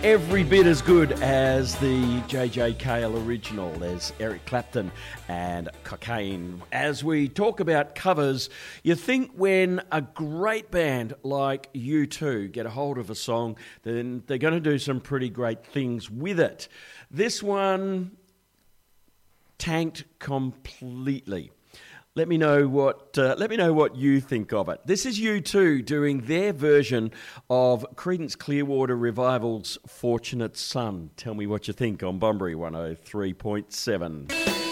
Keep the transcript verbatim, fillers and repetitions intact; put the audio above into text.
Every bit as good as the J J Cale original. There's Eric Clapton and Cocaine. As we talk about covers, you think when a great band like U two get a hold of a song, then they're going to do some pretty great things with it. This one tanked completely. Let me know what uh, let me know what you think of it. This is U two doing their version of Creedence Clearwater Revival's Fortunate Son. Tell me what you think on Bunbury one oh three point seven.